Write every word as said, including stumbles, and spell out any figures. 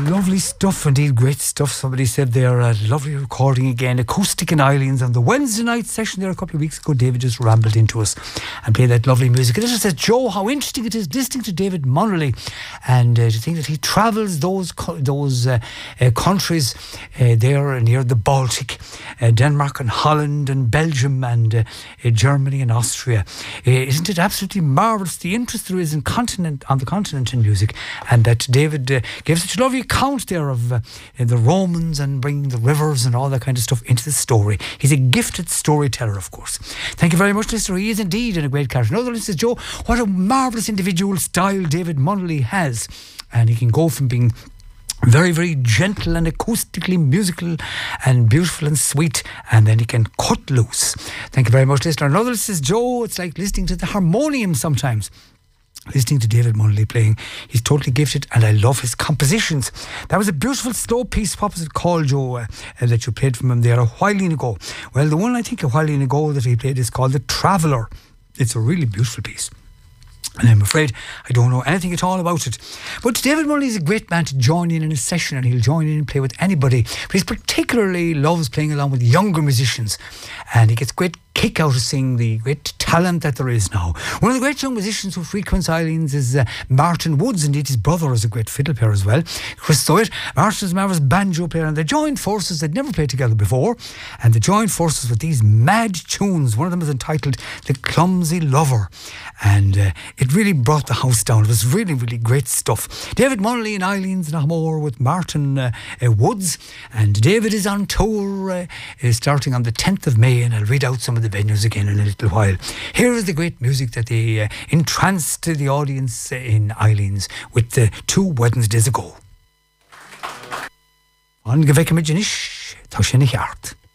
Lovely stuff, indeed, great stuff. Somebody said there, a lovely recording again, acoustic in Eileens on the Wednesday night session there a couple of weeks ago. David just rambled into us and played that lovely music. And this says, Joe, how interesting it is listening to David Munnelly, and uh, to think that he travels those those uh, uh, countries uh, there near the Baltic, uh, Denmark and Holland and Belgium and uh, uh, Germany and Austria. Uh, isn't it absolutely marvellous the interest there is in continent on the continent in music, and that David uh, gave such a lovely account there of uh, the Romans and bringing the rivers and all that kind of stuff into the story. He's a gifted storyteller, of course. Thank you very much, listener. He is indeed in a great character. Another listener says, Joe, what a marvellous individual style David Munnelly has. And he can go from being very, very gentle and acoustically musical and beautiful and sweet, and then he can cut loose. Thank you very much, listener. Another says, Joe, it's like listening to the harmonium sometimes. Listening to David Munnelly playing, he's totally gifted, and I love his compositions. That was a beautiful slow piece. What was it called, Joe, uh, uh, that you played from him there a while ago? Well, the one I think a while ago that he played is called The Traveller. It's a really beautiful piece, and I'm afraid I don't know anything at all about it. But David Munnelly is a great man to join in in a session, and he'll join in and play with anybody. But he particularly loves playing along with younger musicians, and he gets great kick out of seeing the great talent that there is now. One of the great young musicians who frequents Eileens is uh, Martin Woods. Indeed, his brother is a great fiddle player as well, Chris Stoyt. Martin is a marvellous banjo player, and they joined forces. They'd never played together before, and they joined forces with these mad tunes. One of them is entitled The Clumsy Lover, and uh, it really brought the house down. It was really, really great stuff. David Munnelly in Eileens and more with Martin uh, uh, Woods, and David is on tour uh, uh, starting on the tenth of May, and I'll read out some of the venues again in a little while. Here is the great music that they uh, entranced the audience in Eileens with the two Wednesdays ago. An gevek me jinish, ta sin hart.